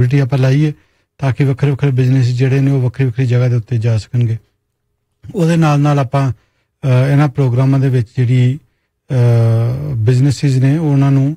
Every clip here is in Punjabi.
ਫੈਸਿਲਿਟੀ ਆਪਾਂ ਲਾਈਏ ਤਾਂ ਕਿ ਵੱਖਰੇ ਵੱਖਰੇ ਬਿਜ਼ਨਸ ਜਿਹੜੇ ਨੇ ਉਹ ਵੱਖਰੀ ਵੱਖਰੀ ਜਗ੍ਹਾ ਦੇ ਉੱਤੇ ਜਾ ਸਕਣਗੇ। ਉਹਦੇ ਨਾਲ ਆਪਾਂ ਇਹਨਾਂ ਪ੍ਰੋਗਰਾਮਾਂ ਦੇ ਵਿੱਚ ਜਿਹੜੀ ਬਿਜ਼ਨਸਿਸ ਨੇ ਉਹਨਾਂ ਨੂੰ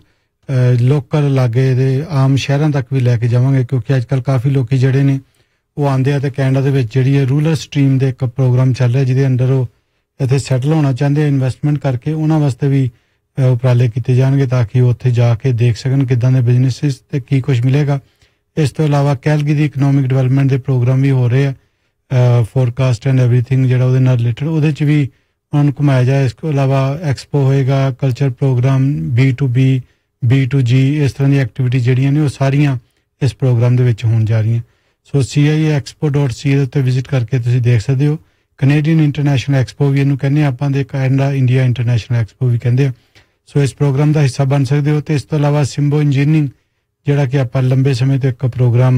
ਲੋਕਲ ਲਾਗੇ ਦੇ ਆਮ ਸ਼ਹਿਰਾਂ ਤੱਕ ਵੀ ਲੈ ਕੇ ਜਾਵਾਂਗੇ, ਕਿਉਂਕਿ ਅੱਜ ਕੱਲ੍ਹ ਕਾਫੀ ਲੋਕੀ ਜਿਹੜੇ ਨੇ ਉਹ ਆਉਂਦੇ ਆ ਤੇ ਕੈਨੇਡਾ ਦੇ ਵਿੱਚ ਜਿਹੜੀ ਹੈ ਰੂਰਲ ਸਟਰੀਮ ਦੇ ਇੱਕ ਪ੍ਰੋਗਰਾਮ ਚੱਲ ਰਿਹਾ ਜਿਹਦੇ ਅੰਡਰ ਉਹ ਇੱਥੇ ਸੈਟਲ ਹੋਣਾ ਚਾਹੁੰਦੇ ਆ ਇਨਵੈਸਟਮੈਂਟ ਕਰਕੇ। ਉਹਨਾਂ ਵਾਸਤੇ ਵੀ ਉਪਰਾਲੇ ਕੀਤੇ ਜਾਣਗੇ ਤਾਂ ਕਿ ਉਹ ਉੱਥੇ ਜਾ ਕੇ ਦੇਖ ਸਕਣ ਕਿੱਦਾਂ ਦੇ ਬਿਜ਼ਨਸਿਸ ਤੇ ਕੀ ਕੁਛ ਮਿਲੇਗਾ। ਇਸ ਤੋਂ ਇਲਾਵਾ ਕੈਲਗਰੀ ਦੀ ਇਕਨੋਮਿਕ ਡਿਵੈਲਪਮੈਂਟ ਦੇ ਪ੍ਰੋਗਰਾਮ ਵੀ ਹੋ ਰਹੇ ਆ, ਫੋਰਕਾਸਟ ਐਂਡ ਐਵਰੀਥਿੰਗ ਜਿਹੜਾ ਉਹਦੇ ਨਾਲ ਰਿਲੇਟਡ, ਉਹਦੇ 'ਚ ਵੀ ਉਹਨਾਂ ਨੂੰ ਘੁਮਾਇਆ ਜਾਏ। ਇਸ ਤੋਂ ਇਲਾਵਾ ਐਕਸਪੋ ਹੋਏਗਾ, ਕਲਚਰ ਪ੍ਰੋਗਰਾਮ, B2B, B2G, ਇਸ ਤਰ੍ਹਾਂ ਦੀ ਐਕਟੀਵਿਟੀ ਜਿਹੜੀਆਂ ਨੇ ਉਹ ਸਾਰੀਆਂ ਇਸ ਪ੍ਰੋਗਰਾਮ ਦੇ ਵਿੱਚ ਹੋਣ ਜਾ ਰਹੀਆਂ। ਸੋ CIAExpo.ca ਦੇ ਉੱਤੇ ਵਿਜ਼ਿਟ ਕਰਕੇ ਤੁਸੀਂ ਦੇਖ ਸਕਦੇ ਹੋ। ਕੈਨੇਡੀਅਨ ਇੰਟਰਨੈਸ਼ਨਲ ਐਕਸਪੋ ਵੀ ਇਹਨੂੰ ਕਹਿੰਦੇ ਆਪਾਂ ਦੇ, ਕੈਨੇਡਾ ਇੰਡੀਆ ਇੰਟਰਨੈਸ਼ਨਲ ਐਕਸਪੋ ਵੀ ਕਹਿੰਦੇ ਆ। ਸੋ ਇਸ ਪ੍ਰੋਗਰਾਮ ਦਾ ਹਿੱਸਾ ਬਣ ਸਕਦੇ ਹੋ। ਤੇ ਇਸ ਤੋਂ ਇਲਾਵਾ ਸਿੰਬੋ ਇੰਜੀਨੀਅਰਿੰਗ ਜਿਹੜਾ ਕਿ ਆਪਾਂ ਲੰਬੇ ਸਮੇਂ ਤੋਂ ਇੱਕ ਪ੍ਰੋਗਰਾਮ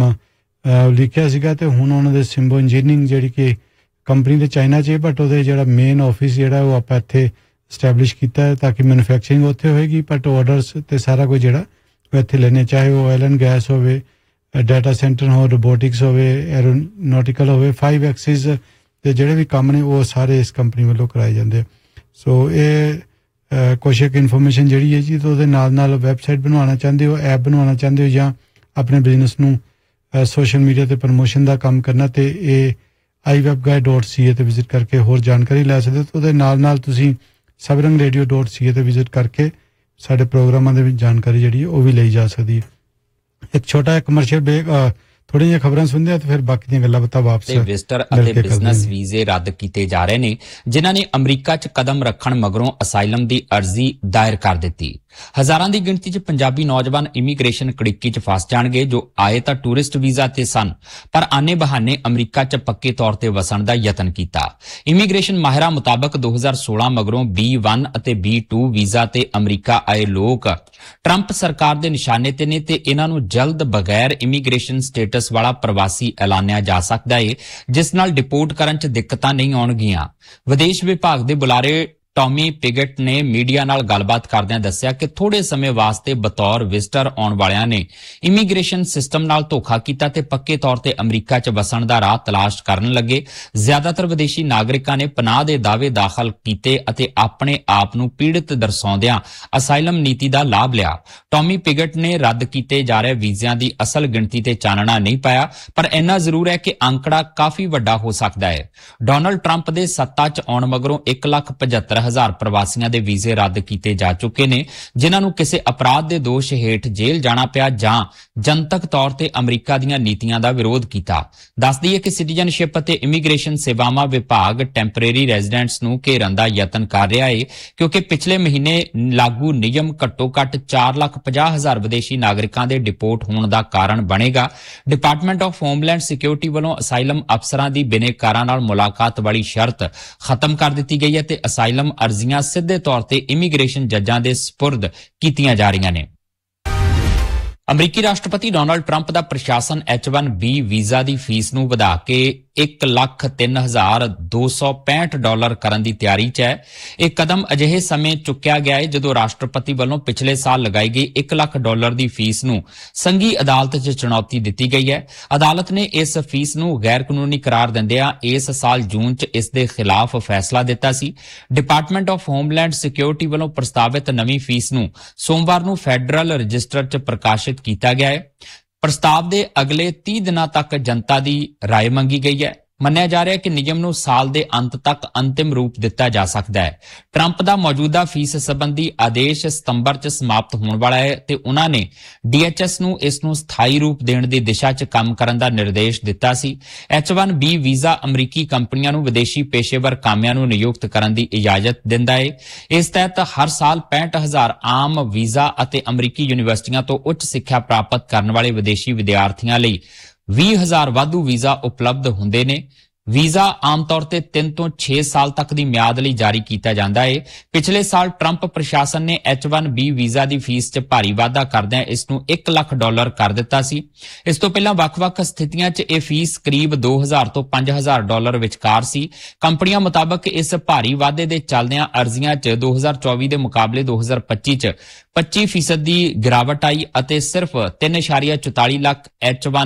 ਲਿਖਿਆ ਸੀਗਾ ਤੇ ਹੁਣ ਉਹਨਾਂ ਦੇ ਸਿੰਬੋ ਇੰਜੀਨੀਅਰਿੰਗ ਜਿਹੜੀ ਕਿ ਕੰਪਨੀ ਦੇ ਚਾਈਨਾ 'ਚ, ਬਟ ਉਹਦੇ ਜਿਹੜਾ ਮੇਨ ਆਫਿਸ ਜਿਹੜਾ ਉਹ ਆਪਾਂ ਇੱਥੇ ਸਟੈਬਲਿਸ਼ ਕੀਤਾ ਹੈ ਤਾਂ ਕਿ ਮੈਨੂਫੈਕਚਰਿੰਗ ਉੱਥੇ ਹੋਏਗੀ, ਬਟ ਆਰਡਰਸ ਤੇ ਸਾਰਾ ਕੁਝ ਜਿਹੜਾ ਉਹ ਇੱਥੇ ਲੈਣੇ, ਚਾਹੇ ਉਹ ਆਇਲ ਐਂਡ ਗੈਸ ਹੋਵੇ, ਡਾਟਾ ਸੈਂਟਰ ਹੋ, ਰੋਬੋਟਿਕਸ ਹੋਵੇ, ਐਰੋਨੋਟੀਕਲ ਹੋਵੇ, 5 ਐਕਸਿਸ ਦੇ ਜਿਹੜੇ ਵੀ ਕੰਮ ਨੇ ਉਹ ਸਾਰੇ ਇਸ ਕੰਪਨੀ ਵੱਲੋਂ ਕਰਾਏ ਜਾਂਦੇ। ਸੋ ਇਹ ਕੁਛ ਇੱਕ ਇਨਫੋਰਮੇਸ਼ਨ ਜਿਹੜੀ ਹੈ ਜੀ, ਤਾਂ ਉਹਦੇ ਨਾਲ ਵੈਬਸਾਈਟ ਬਣਵਾਉਣਾ ਚਾਹੁੰਦੇ ਹੋ, ਐਪ ਬਣਵਾਉਣਾ ਚਾਹੁੰਦੇ ਹੋ ਜਾਂ ਆਪਣੇ ਬਿਜ਼ਨਸ ਨੂੰ ਸੋਸ਼ਲ ਮੀਡੀਆ ਤੇ ਪ੍ਰਮੋਸ਼ਨ ਦਾ ਕੰਮ ਕਰਨਾ, ਤੇ ਇਹ iwebguide.ca ਤੇ ਵਿਜ਼ਿਟ ਕਰਕੇ ਹੋਰ ਜਾਣਕਾਰੀ ਲੈ ਸਕਦੇ ਹੋ। ਉਹਦੇ ਨਾਲ ਤੁਸੀਂ sabrangradio.ca ਤੇ ਵਿਜ਼ਿਟ ਕਰਕੇ ਸਾਡੇ ਪ੍ਰੋਗਰਾਮਾਂ ਦੇ ਵਿੱਚ ਜਾਣਕਾਰੀ ਜਿਹੜੀ ਹੈ ਉਹ ਵੀ ਲਈ ਜਾ ਸਕਦੀ ਹੈ। ਇੱਕ ਛੋਟਾ ਕਮਰਸ਼ੀਅਲ ਬ੍ਰੇਕ, ਥੋੜ੍ਹੀਆਂ ਜਿਹੀਆਂ ਖਬਰਾਂ ਸੁਣਦੇ ਆ ਤੇ ਫਿਰ ਬਾਕੀ ਦੀਆਂ ਗੱਲਾਂ ਬਾਤਾਂ ਵਾਪਸ। ਵਿਜ਼ਟਰ ਅਤੇ ਬਿਜ਼ਨਸ ਵੀਜ਼ੇ ਰੱਦ ਕੀਤੇ ਜਾ ਰਹੇ ਨੇ ਜਿਨ੍ਹਾਂ ਨੇ ਅਮਰੀਕਾ 'ਚ ਕਦਮ ਰੱਖਣ ਮਗਰੋਂ ਅਸਾਈਲਮ ਦੀ ਅਰਜ਼ੀ ਦਾਇਰ ਕਰ ਦਿੱਤੀ। ਹਜ਼ਾਰਾਂ ਦੀ ਗਿਣਤੀ 'ਚ ਪੰਜਾਬੀ ਨੌਜਵਾਨ ਇਮੀਗ੍ਰੇਸ਼ਨ ਕੜਿੱਕੀ 'ਚ ਫਸ ਜਾਣਗੇ ਜੋ ਆਏ ਤਾਂ ਟੂਰਿਸਟ ਵੀਜ਼ਾ ਤੇ ਸਨ, ਪਰ ਆਨੇ ਬਹਾਨੇ ਅਮਰੀਕਾ 'ਚ ਪੱਕੇ ਤੌਰ ਤੇ ਵਸਣ ਦਾ ਯਤਨ ਕੀਤਾ। ਇਮੀਗ੍ਰੇਸ਼ਨ ਮਾਹਿਰਾਂ ਮੁਤਾਬਕ 2016 ਮਗਰੋਂ B1 ਅਤੇ B2 ਵੀਜ਼ਾ ਤੇ ਅਮਰੀਕਾ ਆਏ ਲੋਕ ਟਰੰਪ ਸਰਕਾਰ ਦੇ ਨਿਸ਼ਾਨੇ ਤੇ ਨੇ ਤੇ ਇਹਨਾਂ ਨੂੰ ਜਲਦ ਬਗੈਰ ਇਮੀਗ੍ਰੇਸ਼ਨ ਸਟੇਟਸ ਵਾਲਾ ਪ੍ਰਵਾਸੀ ਐਲਾਨਿਆ ਜਾ ਸਕਦਾ ਹੈ, ਜਿਸ ਨਾਲ ਡਿਪੋਰਟ ਕਰਨ 'ਚ ਦਿੱਕਤਾਂ ਨਹੀਂ ਆਉਣਗੀਆਂ। ਵਿਦੇਸ਼ ਵਿਭਾਗ ਦੇ ਬੁਲਾਰੇ ਟੌਮੀ ਪਿਗਟ ਨੇ ਮੀਡੀਆ ਨਾਲ ਗੱਲਬਾਤ ਕਰਦਿਆਂ ਦੱਸਿਆ ਕਿ ਥੋੜੇ ਸਮੇਂ ਵਾਸਤੇ ਬਤੌਰ ਵਿਜ਼ਟਰ ਆਉਣ ਵਾਲਿਆਂ ਨੇ ਇਮੀਗ੍ਰੇਸ਼ਨ ਸਿਸਟਮ ਨਾਲ ਧੋਖਾ ਕੀਤਾ ਤੇ ਪੱਕੇ ਤੌਰ ਤੇ ਅਮਰੀਕਾ 'ਚ ਵਸਣ ਦਾ ਰਾਹ ਤਲਾਸ਼ ਕਰਨ ਲੱਗੇ। ਜ਼ਿਆਦਾਤਰ ਵਿਦੇਸ਼ੀ ਨਾਗਰਿਕਾਂ ਨੇ ਪਨਾਹ ਦੇ ਦਾਅਵੇ ਦਾਖਲ ਕੀਤੇ ਅਤੇ ਆਪਣੇ ਆਪ ਨੂੰ ਪੀੜਤ ਦਰਸਾਉਂਦਿਆਂ ਅਸਾਈਲਮ ਨੀਤੀ ਦਾ ਲਾਭ ਲਿਆ। ਟੌਮੀ ਪਿਗਟ ਨੇ ਰੱਦ ਕੀਤੇ ਜਾ ਰਹੇ ਵੀਜ਼ਿਆਂ ਦੀ ਅਸਲ ਗਿਣਤੀ ਤੇ ਚਾਨਣਾ ਨਹੀਂ ਪਾਇਆ, ਪਰ ਇੰਨਾ ਜ਼ਰੂਰ ਹੈ ਕਿ ਅੰਕੜਾ ਕਾਫੀ ਵੱਡਾ ਹੋ ਸਕਦਾ ਹੈ। ਡੋਨਲਡ ਟਰੰਪ ਦੇ ਸੱਤਾ 'ਚ ਆਉਣ ਮਗਰੋਂ 1,75,000 ਪ੍ਰਵਾਸੀਆਂ ਦੇ ਵੀਜ਼ੇ ਰੱਦ ਕੀਤੇ ਜਾ ਚੁੱਕੇ ਨੇ, ਜਿਨ੍ਹਾਂ ਨੂੰ ਕਿਸੇ ਅਪਰਾਧ ਦੇ ਦੋਸ਼ ਹੇਠ ਜੇਲ੍ਹ ਜਾਣਾ ਪਿਆ ਜਾਂ ਜਨਤਕ ਤੌਰ ਤੇ ਅਮਰੀਕਾ ਦੀਆਂ ਨੀਤੀਆਂ ਦਾ ਵਿਰੋਧ ਕੀਤਾ। ਦੱਸ ਦਈਏ ਕਿ ਸਿਟੀਜ਼ਨਸ਼ਿਪ ਅਤੇ ਇਮੀਗ੍ਰੇਸ਼ਨ ਸੇਵਾਵਾਂ ਵਿਭਾਗ ਟੈਂਪਰੇਰੀ ਰੈਜ਼ੀਡੈਂਟਸ ਨੂੰ ਘੇਰਨ ਦਾ ਯਤਨ ਕਰ ਰਿਹਾ ਹੈ, ਕਿਉਂਕਿ ਪਿਛਲੇ ਮਹੀਨੇ ਲਾਗੂ ਨਿਯਮ ਘੱਟੋ-ਘੱਟ 4,50,000 ਵਿਦੇਸ਼ੀ ਨਾਗਰਿਕਾਂ ਦੇ ਡਿਪੋਰਟ ਹੋਣ ਦਾ ਕਾਰਨ ਬਣੇਗਾ। ਡਿਪਾਰਟਮੈਂਟ ਆਫ ਹੋਮਲੈਂਡ ਸਿਕਿਉਰਿਟੀ ਵੱਲੋਂ ਅਸਾਈਲਮ ਅਫਸਰਾਂ ਦੀ ਬਿਨੇਕਾਰਾਂ ਨਾਲ ਮੁਲਾਕਾਤ ਵਾਲੀ ਸ਼ਰਤ ਖਤਮ ਕਰ ਦਿੱਤੀ ਗਈ ਹੈ ਤੇ ਅਸਾਈਲਮ ਅਰਜ਼ੀਆਂ ਸਿੱਧੇ ਤੌਰ ਤੇ ਇਮੀਗ੍ਰੇਸ਼ਨ ਜੱਜਾਂ ਦੇ ਸਪੁਰਦ ਕੀਤੀਆਂ ਜਾ ਰਹੀਆਂ ਨੇ। ਅਮਰੀਕੀ ਰਾਸ਼ਟਰਪਤੀ ਡੋਨਲਡ ਟਰੰਪ ਦਾ ਪ੍ਰਸ਼ਾਸਨ H1B ਵੀਜ਼ਾ ਦੀ ਫੀਸ ਨੂੰ ਵਧਾ ਕੇ $1,03,265 ਕਰਨ ਦੀ ਤਿਆਰੀ 'ਚ ਹੈ। ਇਹ ਕਦਮ ਅਜਿਹੇ ਸਮੇਂ ਚੁੱਕਿਆ ਗਿਆ ਹੈ ਜਦੋਂ ਰਾਸ਼ਟਰਪਤੀ ਵੱਲੋਂ ਪਿਛਲੇ ਸਾਲ ਲਗਾਈ ਗਈ $1 ਲੱਖ ਦੀ ਫੀਸ ਨੂੰ ਸੰਘੀ ਅਦਾਲਤ 'ਚ ਚੁਣੌਤੀ ਦਿੱਤੀ ਗਈ ਹੈ। ਅਦਾਲਤ ਨੇ ਇਸ ਫੀਸ ਨੂੰ ਗੈਰ ਕਾਨੂੰਨੀ ਕਰਾਰ ਦਿੰਦਿਆਂ ਇਸ ਸਾਲ ਜੂਨ 'ਚ ਇਸ ਦੇ ਖਿਲਾਫ ਫੈਸਲਾ ਦਿੱਤਾ ਸੀ। ਡਿਪਾਰਟਮੈਂਟ ਆਫ ਹੋਮਲੈਂਡ ਸਿਕਿਉਰਿਟੀ ਵੱਲੋਂ ਪ੍ਰਸਤਾਵਿਤ ਨਵੀਂ ਫੀਸ ਨੂੰ ਸੋਮਵਾਰ ਨੂੰ ਫੈਡਰਲ ਰਜਿਸਟਰ 'ਚ ਪ੍ਰਕਾਸ਼ਿਤ ਕੀਤਾ ਗਿਆ ਹੈ। ਪ੍ਰਸਤਾਵ ਦੇ ਅਗਲੇ 30 ਦਿਨਾਂ ਤੱਕ ਜਨਤਾ ਦੀ ਰਾਏ ਮੰਗੀ ਗਈ ਹੈ। ਮੰਨਿਆ ਜਾ ਰਿਹਾ ਹੈ ਕਿ ਨਿਯਮ ਨੂੰ ਸਾਲ ਦੇ ਅੰਤ ਤੱਕ ਅੰਤਿਮ ਰੂਪ ਦਿੱਤਾ ਜਾ ਸਕਦਾ ਹੈ। ਟਰੰਪ ਦਾ ਮੌਜੂਦਾ ਫੀਸ ਸੰਬੰਧੀ ਆਦੇਸ਼ ਸਤੰਬਰ 'ਚ ਸਮਾਪਤ ਹੋਣ ਵਾਲਾ ਹੈ ਤੇ ਉਹਨਾਂ ਨੇ DHS ਨੂੰ ਇਸ ਨੂੰ ਸਥਾਈ ਰੂਪ ਦੇਣ ਦੀ ਦਿਸ਼ਾ 'ਚ ਕੰਮ ਕਰਨ ਦਾ ਨਿਰਦੇਸ਼ ਦਿੱਤਾ ਸੀ। H1B ਵੀਜ਼ਾ ਅਮਰੀਕੀ ਕੰਪਨੀਆਂ ਨੂੰ ਵਿਦੇਸ਼ੀ ਪੇਸ਼ੇਵਰ ਕਾਮਿਆਂ ਨੂੰ ਨਿਯੁਕਤ ਕਰਨ ਦੀ ਇਜਾਜ਼ਤ ਦਿੰਦਾ ਹੈ। ਇਸ ਤਹਿਤ ਹਰ ਸਾਲ 65,000 ਆਮ ਵੀਜ਼ਾ ਅਤੇ ਅਮਰੀਕੀ ਯੂਨੀਵਰਸਿਟੀਆਂ ਤੋਂ ਉੱਚ ਸਿੱਖਿਆ ਪ੍ਰਾਪਤ ਕਰਨ ਵਾਲੇ ਵਿਦੇਸ਼ੀ ਵਿਦਿਆਰਥੀਆਂ ਲਈ 20,000 ਵਾਧੂ ਵੀਜ਼ਾ ਉਪਲਬਧ ਹੁੰਦੇ ਨੇ। ਵੀਜ਼ਾ ਆਮ ਤੌਰ ਤੇ 3 ਤੋਂ 6 ਸਾਲ ਤੱਕ ਦੀ ਮਿਆਦ ਲਈ ਜਾਰੀ ਕੀਤਾ ਜਾਂਦਾ ਹੈ। ਪਿਛਲੇ ਸਾਲ ਟਰੰਪ ਪ੍ਰਸ਼ਾਸਨ ਨੇ H1B ਵੀਜ਼ਾ ਦੀ ਫੀਸ 'ਚ ਭਾਰੀ ਵਾਧਾ ਕਰਦਿਆਂ ਇਸ ਨੂੰ $1 ਲੱਖ ਕਰ ਦਿੱਤਾ ਸੀ। ਇਸ ਤੋਂ ਪਹਿਲਾਂ ਵੱਖ-ਵੱਖ ਸਥਿਤੀਆਂ 'ਚ ਇਹ ਫੀਸ ਕਰੀਬ $2,000 ਤੋਂ $5,000 ਵਿਚਕਾਰ ਸੀ। ਕੰਪਨੀਆਂ ਮੁਤਾਬਕ ਇਸ ਭਾਰੀ ਵਾਧੇ ਦੇ ਚੱਲਦਿਆਂ ਅਰਜ਼ੀਆਂ 'ਚ 2024 ਦੇ ਮੁਕਾਬਲੇ 2025 'ਚ 25% ਦੀ ਗਿਰਾਵਟ ਆਈ ਅਤੇ ਸਿਰਫ 3.44 ਲੱਖ H1